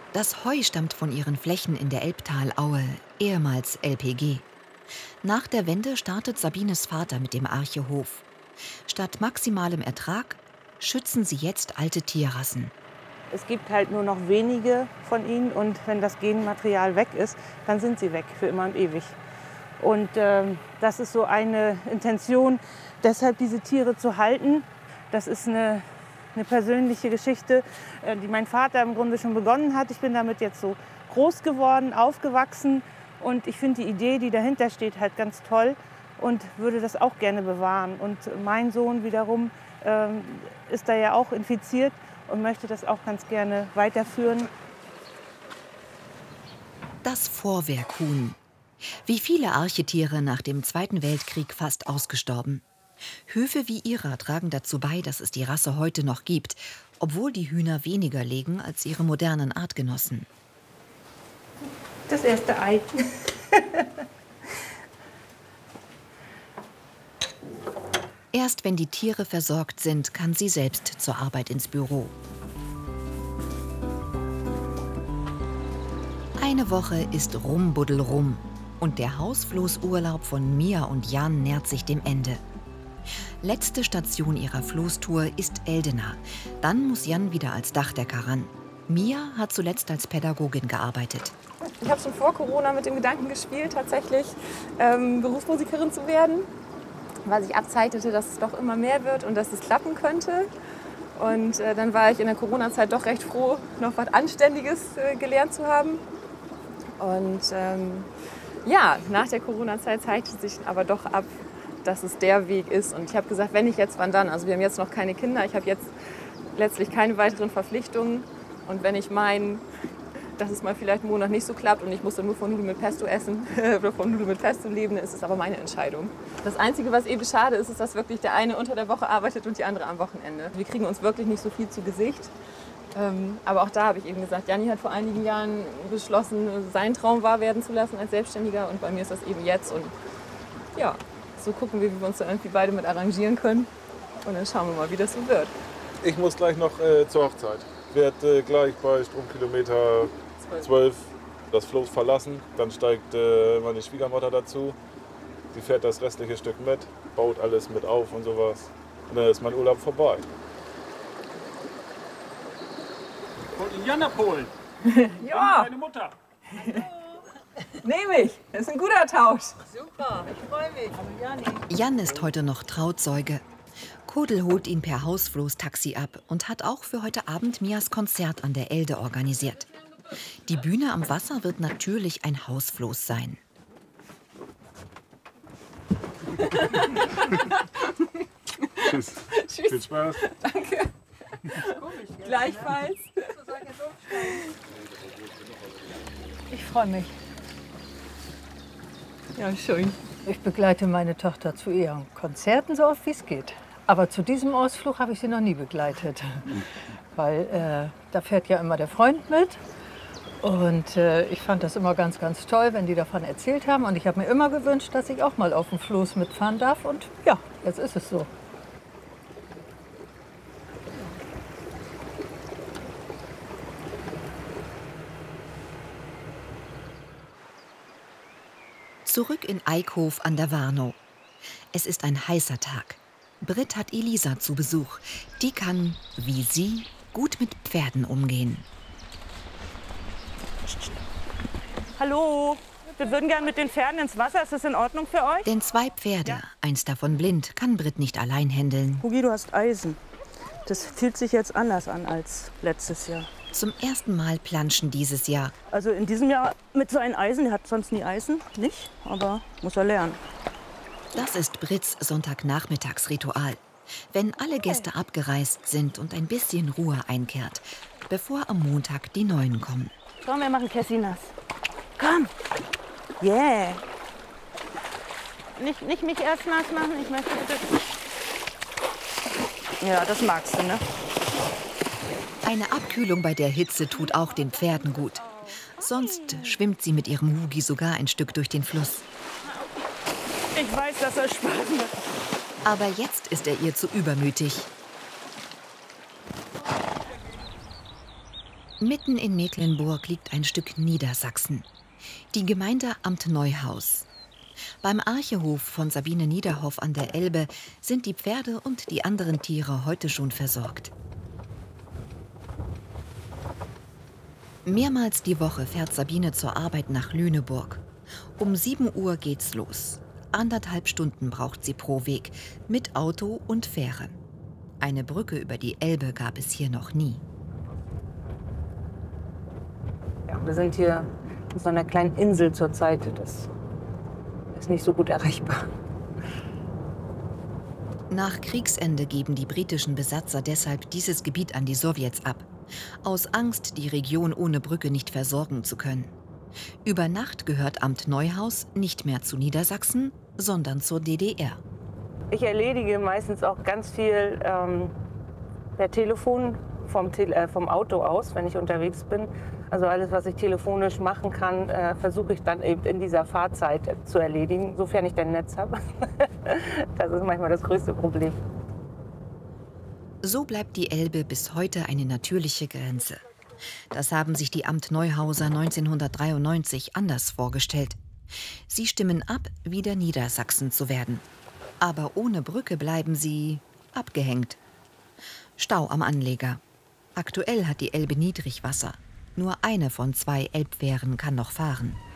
Das Heu stammt von ihren Flächen in der Elbtalaue, ehemals LPG. Nach der Wende startet Sabines Vater mit dem Arche-Hof. Statt maximalem Ertrag schützen sie jetzt alte Tierrassen. Es gibt halt nur noch wenige von ihnen und wenn das Genmaterial weg ist, dann sind sie weg für immer und ewig. Und das ist so eine Intention, deshalb diese Tiere zu halten. Das ist eine persönliche Geschichte, die mein Vater im Grunde schon begonnen hat. Ich bin damit jetzt so groß geworden, aufgewachsen und ich finde die Idee, die dahinter steht, halt ganz toll und würde das auch gerne bewahren. Und mein Sohn wiederum ist da ja auch infiziert und möchte das auch ganz gerne weiterführen. Das Vorwerkhuhn. Wie viele Archetiere nach dem Zweiten Weltkrieg fast ausgestorben. Höfe wie ihrer tragen dazu bei, dass es die Rasse heute noch gibt, obwohl die Hühner weniger legen als ihre modernen Artgenossen. Das erste Ei. Erst wenn die Tiere versorgt sind, kann sie selbst zur Arbeit ins Büro. Eine Woche ist rumbuddelrum und der Hausfloßurlaub von Mia und Jan nähert sich dem Ende. Letzte Station ihrer Floßtour ist Eldena. Dann muss Jan wieder als Dachdecker ran. Mia hat zuletzt als Pädagogin gearbeitet. Ich habe schon vor Corona mit dem Gedanken gespielt, tatsächlich Berufsmusikerin zu werden, weil sich abzeichnete, dass es doch immer mehr wird und dass es klappen könnte. Und dann war ich in der Corona-Zeit doch recht froh, noch was Anständiges gelernt zu haben. Und ja, nach der Corona-Zeit zeichnete sich aber doch ab, dass es der Weg ist. Und ich habe gesagt, wenn nicht jetzt, wann dann? Also wir haben jetzt noch keine Kinder, ich habe jetzt letztlich keine weiteren Verpflichtungen. Und wenn ich meine, dass es mal vielleicht einen Monat nicht so klappt und ich muss dann nur von Nudeln mit Pesto essen oder von Nudeln mit Pesto leben, dann ist es aber meine Entscheidung. Das Einzige, was eben schade ist, ist, dass wirklich der eine unter der Woche arbeitet und die andere am Wochenende. Wir kriegen uns wirklich nicht so viel zu Gesicht. Aber auch da habe ich eben gesagt, Janni hat vor einigen Jahren beschlossen, sein Traum wahr werden zu lassen als Selbstständiger. Und bei mir ist das eben jetzt. Und ja, so gucken wir, wie wir uns da irgendwie beide mit arrangieren können. Und dann schauen wir mal, wie das so wird. Ich muss gleich noch zur Hochzeit. Ich werde gleich bei Stromkilometer 12 das Floß verlassen. Dann steigt meine Schwiegermutter dazu. Sie fährt das restliche Stück mit, baut alles mit auf und sowas. Und dann ist mein Urlaub vorbei. Und Jan abholen. Ja, Meine Mutter. nehme ich. Das ist ein guter Tausch. Super, ich freue mich. Hallo Jani. Jan ist heute noch Trauzeuge. Kodel holt ihn per Hausfloß-Taxi ab und hat auch für heute Abend Mias Konzert an der Elde organisiert. Die Bühne am Wasser wird natürlich ein Hausfloß sein. Tschüss. Tschüss. Viel Spaß. Danke. Gleichfalls. Ich freue mich. Ja, schön. Ich begleite meine Tochter zu ihren Konzerten so oft wie es geht. Aber zu diesem Ausflug habe ich sie noch nie begleitet. Weil da fährt ja immer der Freund mit. Und ich fand das immer ganz, ganz toll, wenn die davon erzählt haben. Und ich habe mir immer gewünscht, dass ich auch mal auf dem Floß mitfahren darf. Und ja, jetzt ist es so. Zurück in Eickhof an der Warnow. Es ist ein heißer Tag. Britt hat Elisa zu Besuch. Die kann, wie sie, gut mit Pferden umgehen. Hallo, wir würden gerne mit den Pferden ins Wasser. Ist das in Ordnung für euch? Denn 2 Pferde, eins davon blind, kann Britt nicht allein händeln. Hugi, du hast Eisen. Das fühlt sich jetzt anders an als letztes Jahr. Zum ersten Mal planschen dieses Jahr. Also in diesem Jahr mit so einem Eisen, der hat sonst nie Eisen, nicht, aber muss er lernen. Das ist Britts Sonntagnachmittagsritual. Wenn alle Gäste abgereist sind und ein bisschen Ruhe einkehrt, bevor am Montag die Neuen kommen. Komm, wir machen Cassie nass. Komm. Yeah. Nicht mich erst nass machen, ich möchte bitte. Ja, das magst du, ne? Eine Abkühlung bei der Hitze tut auch den Pferden gut. Sonst schwimmt sie mit ihrem Hugi sogar ein Stück durch den Fluss. Ich weiß, dass er Spaß macht. Aber jetzt ist er ihr zu übermütig. Mitten in Mecklenburg liegt ein Stück Niedersachsen. Die Gemeinde Amt Neuhaus. Beim Archehof von Sabine Niederhoff an der Elbe sind die Pferde und die anderen Tiere heute schon versorgt. Mehrmals die Woche fährt Sabine zur Arbeit nach Lüneburg. Um 7 Uhr geht's los. 1,5 Stunden braucht sie pro Weg, mit Auto und Fähre. Eine Brücke über die Elbe gab es hier noch nie. Ja, wir sind hier auf so einer kleinen Insel zurzeit. Das ist nicht so gut erreichbar. Nach Kriegsende geben die britischen Besatzer deshalb dieses Gebiet an die Sowjets ab. Aus Angst, die Region ohne Brücke nicht versorgen zu können. Über Nacht gehört Amt Neuhaus nicht mehr zu Niedersachsen, sondern zur DDR. Ich erledige meistens auch ganz viel per Telefon vom Auto aus, wenn ich unterwegs bin. Also alles, was ich telefonisch machen kann, versuche ich dann eben in dieser Fahrzeit zu erledigen, sofern ich denn Netz habe. Das ist manchmal das größte Problem. So bleibt die Elbe bis heute eine natürliche Grenze. Das haben sich die Amt Neuhauser 1993 anders vorgestellt. Sie stimmen ab, wieder Niedersachsen zu werden. Aber ohne Brücke bleiben sie abgehängt. Stau am Anleger. Aktuell hat die Elbe Niedrigwasser. Nur eine von 2 Elbfähren kann noch fahren.